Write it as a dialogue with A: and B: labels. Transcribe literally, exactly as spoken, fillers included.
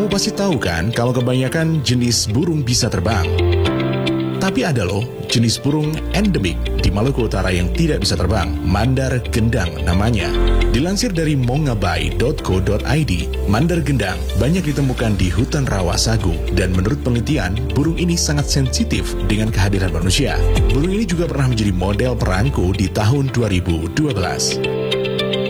A: Kamu pasti tahu kan kalau kebanyakan jenis burung bisa terbang. Tapi ada loh jenis burung endemik di Maluku Utara yang tidak bisa terbang, mandar gendang namanya. Dilansir dari mongabai dot co dot i d, mandar gendang banyak ditemukan di hutan rawa sagu dan menurut penelitian, burung ini sangat sensitif dengan kehadiran manusia. Burung ini juga pernah menjadi model perangko di tahun dua ribu dua belas.